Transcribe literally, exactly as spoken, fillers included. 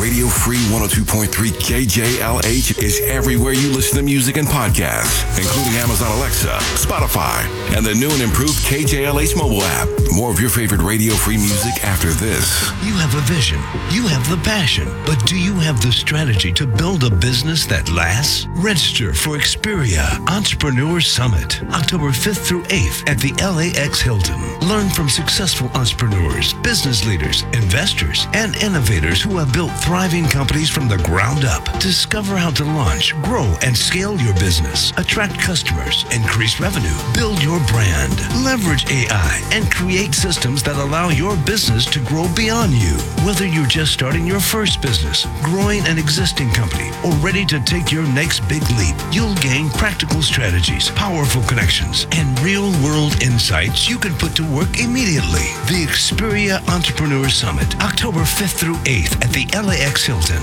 Radio Free one oh two point three K J L H is everywhere you listen to music and podcasts, including Amazon Alexa, Spotify, and the new and improved K J L H mobile app. More of your favorite Radio Free music after this. You have a vision. You have the passion. But do you have the strategy to build a business that lasts? Register for Xperia Entrepreneur Summit, October fifth through eighth at the L A X Hilton. Learn from successful entrepreneurs, business leaders, investors, and innovators who have built thriving companies from the ground up. Discover how to launch, grow, and scale your business, attract customers, increase revenue, build your brand, leverage A I, and create systems that allow your business to grow beyond you. Whether you're just starting your first business, growing an existing company, or ready to take your next big leap, you'll gain practical strategies, powerful connections, and real-world insights you can put to work immediately. The Xperia Entrepreneur Summit, October fifth through eighth at the L A X Hilton.